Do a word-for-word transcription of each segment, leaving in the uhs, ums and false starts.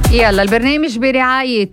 يلا البرنامج برعاية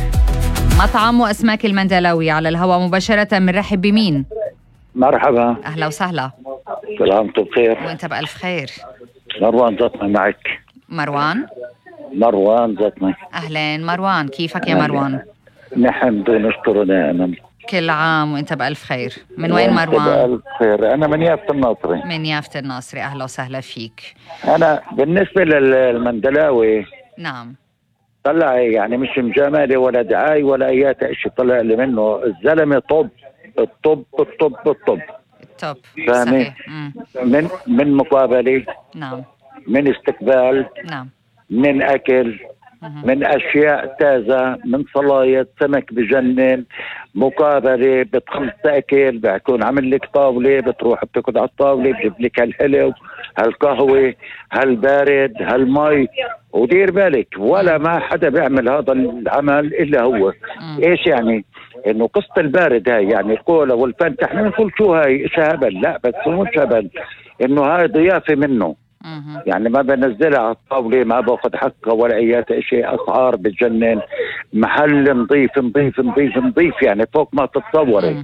مطعم وأسماك المندلاوي على الهواء مباشرة. بنرحب بمين؟ مرحبا. أهلا وسهلا. كل عام وانتم بخير. وأنت بألف خير. مروان زطمة معك. مروان؟ مروان زطمة. أهلين مروان، كيفك يا مروان؟ نحمد ونشكر نعم. كل عام وأنت بألف خير. من وين مروان؟ بألف خير. أنا من يافت الناصري. من يافت الناصري، أهلا وسهلا فيك. أنا بالنسبة للمندلاوي نعم طلع يعني مش مجاملة ولا دعاية ولا أي شيء طلع لي منه. الزلمة طب الطب الطب الطب توب فاهمة؟ من من مقابلة، نعم، من استقبال، نعم، من أكل، من أشياء تازة، من صلاية سمك بجنن، مقابلة بتخلص تأكل بيكون عامل لك طاولة، بتروح بتقعد على الطاولة بجيب لك هالحلو هالقهوة هالبارد هالمي. ودير بالك ولا ما حدا بيعمل هذا العمل إلا هو. إيش يعني؟ إنه قصة البارد هاي يعني الكولا والفانتا احنا بنقول شو هاي إيش هبل؟ لا بس مش هبل، إنه هاي ضيافة منه. يعني ما بنزلها على الطاولة، ما باخذ حقها ولا أي شيء. أسعار بتجنن، محل نظيف نظيف نظيف نظيف يعني فوق ما تتصوري.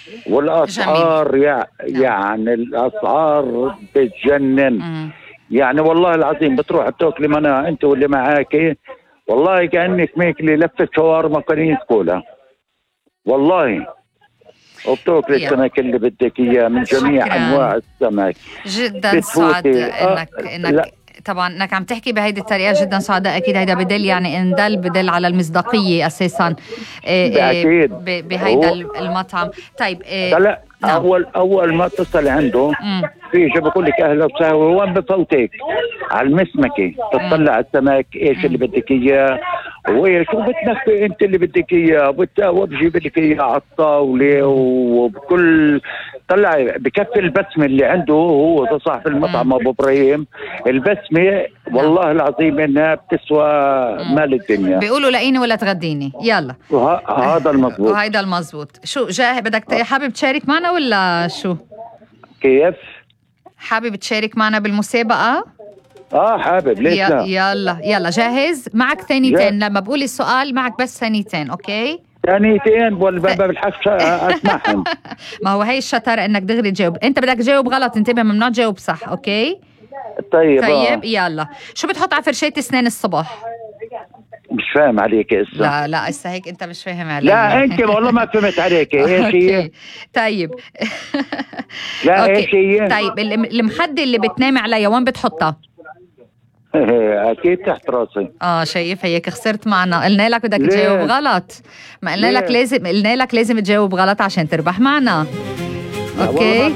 والأسعار يع... يعني الأسعار بتجنن. يعني والله العظيم بتروح بتاكلي منها أنت واللي معاكي والله كأنك ماكلي لفة شاورما قنية كولا والله. وبتاكلي السمك اللي بدك اياه من جميع شكراً. انواع السمك. جدا سعد انك آه انك لا. طبعا انك عم تحكي بهيدي الطريقه، جدا سعداء. اكيد هيدا بدل يعني ان دل بدل على المصداقيه اساسا اكيد بهيدا المطعم. طيب لا نعم. اول اول ما اتصل عنده في شو بقول لك اهلا وسهلا، وين بفوتك على المسمكه تطلع السمك ايش اللي بدك اياه وشو بتنفي انت اللي بدك اياه وبجيب لك اياه على الطاوله. وبكل طلع بكفي البسمه اللي عنده هو صاحب المطعم ابو ابراهيم. البسمه والله العظيم انها بتسوى مال الدنيا. بيقولوا لاقيني ولا تغديني. يلا هذا المضبوط وهيدا المضبوط. شو جاه بدك حابب تشارك معنا ولا شو؟ كيف حابب تشارك معنا بالمسابقه؟ اه حابب. ليش لا؟ يلا يلا جاهز. معك ثانيتين لما بقول السؤال، معك بس ثانيتين. اوكي ثانيتين ولا بالحق اسمعهم. ما هو هي الشطاره انك دغري تجاوب. انت بدك تجاوب غلط، انتبه ممنوع تجاوب صح. اوكي طيب طيب آه. يلا. شو بتحط على فرشاة اسنان الصبح؟ مش فاهم عليك اسا. لا لا اسا هيك انت مش فاهم علي. لا انت والله ما فهمت عليك. ايش هي؟ طيب لا ايش هي؟ طيب المخدة اللي بتنام عليها وين بتحطها؟ اكيد تحت راسي. اه شايف هيك خسرت معنا. قلنا لك بدك تجاوب غلط. ما قلنا لك لازم قلنا لك لازم تجاوب غلط عشان تربح معنا. اوكي